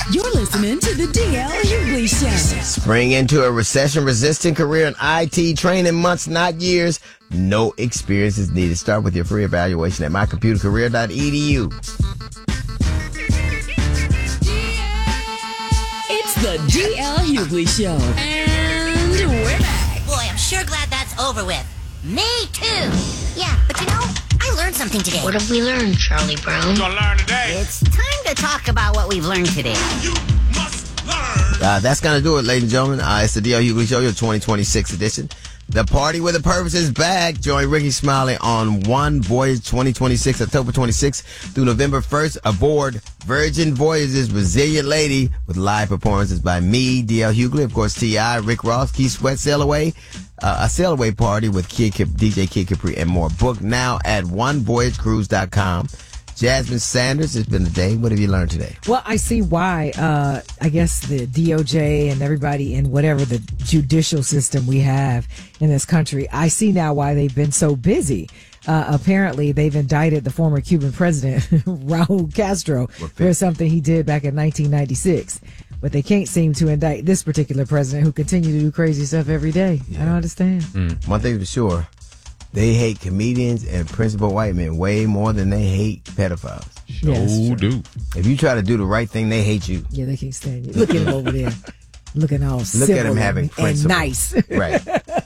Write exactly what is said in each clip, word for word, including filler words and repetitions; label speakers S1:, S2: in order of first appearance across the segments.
S1: You're listening to the D L Hughley Show.
S2: Spring into a recession-resistant career in I T, training months, not years. No experience is needed. Start with your free evaluation at my computer career dot e d u.
S1: It's the D L Hughley Show. And we're back.
S3: Boy, I'm sure glad that's over with. Me too. Yeah, but you know, I learned something today.
S4: What have we learned, Charlie Brown?
S5: Gonna learn today.
S3: It's time to talk about what we've learned today.
S5: You must learn.
S2: Uh, that's going to do it, ladies and gentlemen. Uh, it's the D L Hughley Show, your twenty twenty-six edition. The Party with a Purpose is back. Join Ricky Smiley on One Voyage twenty twenty-six, October twenty-sixth through November first aboard Virgin Voyages Resilient Lady with live performances by me, D L Hughley, of course, T I, Rick Ross, Keith Sweat, Sail Away, uh, a Sail Away party with Kid Kip, D J Kid Capri, and more. Book now at one voyage cruise dot com. Jasmine Sanders, it's been a day. What have you learned today?
S6: Well, I see why, uh, I guess the D O J and everybody in whatever the judicial system we have in this country, I see now why they've been so busy. Uh, apparently, they've indicted the former Cuban president, Raul Castro, for something he did back in nineteen ninety-six. But they can't seem to indict this particular president who continues to do crazy stuff every day. Yeah. I don't understand.
S2: Mm. One thing for sure. They hate comedians and principal white men way more than they hate pedophiles.
S6: Sure yeah,
S7: do.
S2: If you try to do the right thing, they hate you.
S6: Yeah, they can't stand you. Look at him over there. Looking all
S2: Look at him having
S6: and,
S2: principle.
S6: and nice.
S2: Right.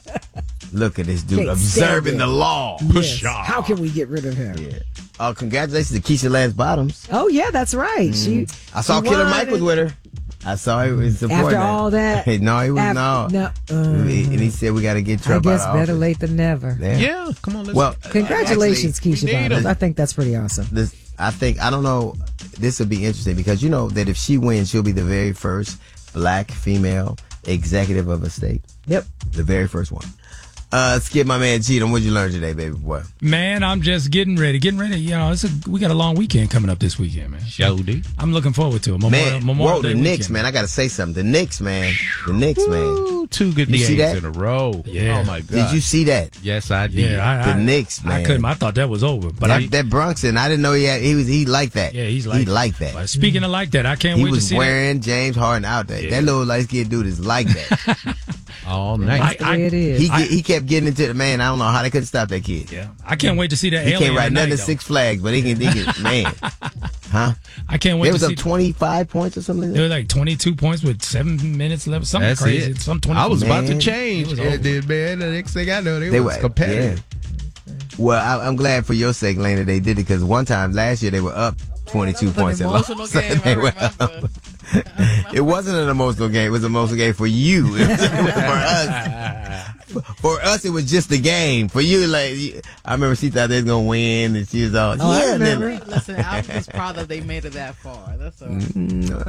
S2: Look at this dude
S6: Can't
S2: observing the law.
S6: Yes. How can we get rid of him?
S2: Yeah. Uh, congratulations to Keisha Lance Bottoms.
S6: Oh, yeah, that's right.
S2: Mm.
S6: She.
S2: I saw
S6: she
S2: Killer
S6: won.
S2: Mike was with her. I saw he was supporting
S6: After all that?
S2: no, he was
S6: after,
S2: no.
S6: no uh,
S2: and he said we got to get trouble
S6: I guess
S2: out of
S6: better
S2: office.
S6: late than never.
S2: Yeah,
S7: yeah come on. Let's
S2: well,
S6: congratulations,
S2: actually,
S6: Keisha Bottoms. I think that's pretty awesome.
S2: This, I think, I don't know, this will be interesting because you know that if she wins, she'll be the very first black female executive of a state.
S6: Yep.
S2: The very first one. Uh, Skip, my man, Cheatham, what'd you learn today, baby boy?
S8: Man, I'm just getting ready. Getting ready. You know, it's a, we got a long weekend coming up this weekend, man.
S7: Show D.
S8: I'm looking forward to it. Memorial,
S2: Man,
S8: Memorial
S2: whoa,
S8: Day
S2: the Knicks,
S8: weekend.
S2: man. I got to say something. The Knicks, man. The Knicks, man.
S7: Ooh, two good
S2: You
S7: days
S2: see that?
S7: in a row.
S8: Yeah.
S7: Oh, my God.
S2: Did you see that?
S7: Yes, I did.
S8: Yeah, I,
S2: The
S8: I,
S2: Knicks, man.
S8: I couldn't. I thought that was over. But
S2: that,
S8: I,
S2: that Bronxon, I didn't know he had, he was, he liked that.
S8: yeah, he's like
S2: He liked that.
S8: But speaking of like that, I can't
S2: He
S8: wait to
S2: was
S8: see
S2: wearing James Harden out there.
S8: Yeah.
S2: That little light-skinned dude is like that.
S7: All night.
S8: I,
S6: That's the way it is.
S2: He
S8: I-
S2: he kept getting into the man. I don't know how they couldn't stop that kid.
S8: that. Yeah, I can't wait to see that.
S2: He
S8: alien
S2: can't write
S8: tonight,
S2: nothing to
S8: though.
S2: Six Flags, but he can, he can man. Huh?
S8: I can't wait
S2: They
S8: to
S2: was
S8: see.
S2: up twenty-five points or something like
S8: There
S2: that.
S8: were like twenty-two points with seven minutes left. Something
S7: That's
S8: crazy.
S7: it.
S8: Some twenty.
S7: I was about to
S2: Man.
S7: change.
S8: It was
S7: And
S8: over.
S7: then, man, the next thing I know, they,
S2: They
S7: was
S2: were
S7: competitive.
S2: yeah. Well, I, I'm glad for your sake, Lena, they did it because one time last year they were up twenty-two points and lost.
S9: emotional game, I
S2: They were
S9: remember.
S2: up. It wasn't an emotional game. It was an emotional game for you. It was for us. For us, it was just a game. For you, like I remember she thought they was gonna win, and she was all
S6: Oh, I
S2: yeah. and then-
S6: remember.
S9: Listen, I'm just proud that they made it that far. That's all.
S2: Mm,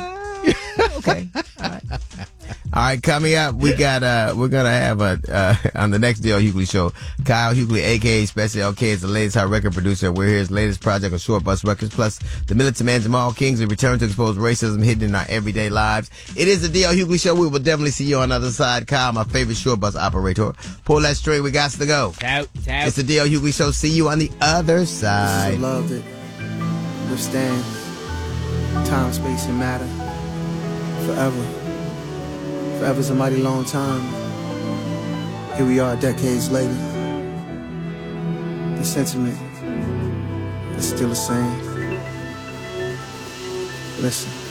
S2: uh, okay. All right. All right, coming up, we got uh, we're gonna have a uh, on the next D L Hughley show. Kyle Hughley, aka Special L K, is the latest hot record producer. We're here his latest project on Short Bus Records. Plus, the militant man Jamal Kings will return to expose racism hidden in our everyday lives. It is the D L Hughley show. We will definitely see you on the other side. Kyle, my favorite short bus operator, pull that string. We got to go.
S9: Tout, tout.
S2: It's the D L Hughley show. See you on the other side.
S10: This is a love that withstands time, space, and matter forever. Forever's a mighty long time. Here we are decades later. The sentiment is still the same. Listen.